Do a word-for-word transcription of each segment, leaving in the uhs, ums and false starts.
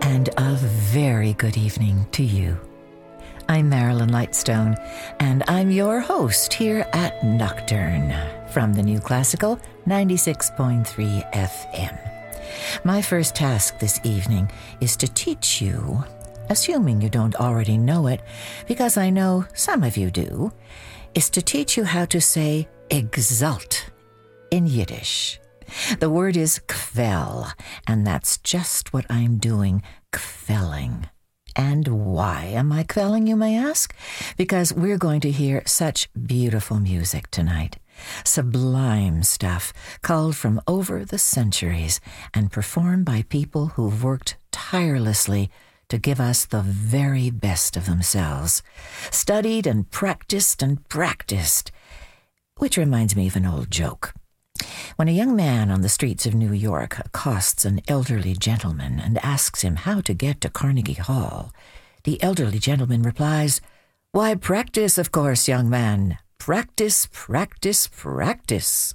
and a very good evening to you. I'm Marilyn Lightstone, and I'm your host here at Nocturne from the New Classical ninety-six point three F M. My first task this evening is to teach you, assuming you don't already know it, because I know some of you do, is to teach you how to say exult in Yiddish. The word is kvel, and that's just what I'm doing, kvelling. And why am I kvelling, you may ask? Because we're going to hear such beautiful music tonight. Sublime stuff, culled from over the centuries and performed by people who've worked tirelessly to give us the very best of themselves. Studied and practiced and practiced. Which reminds me of an old joke. When a young man on the streets of New York accosts an elderly gentleman and asks him how to get to Carnegie Hall, the elderly gentleman replies, "Why, practice, of course, young man. Practice, practice, practice."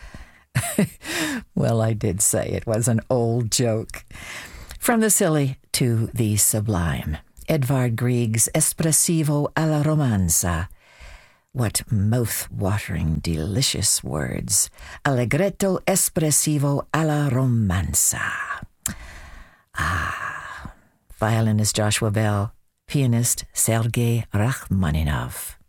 Well, I did say it was an old joke. From the silly to the sublime. Edvard Grieg's Espressivo alla romanza. What mouth-watering, delicious words. Allegretto espressivo alla romanza. Ah. Violinist Joshua Bell. Pianist Sergei Rachmaninoff.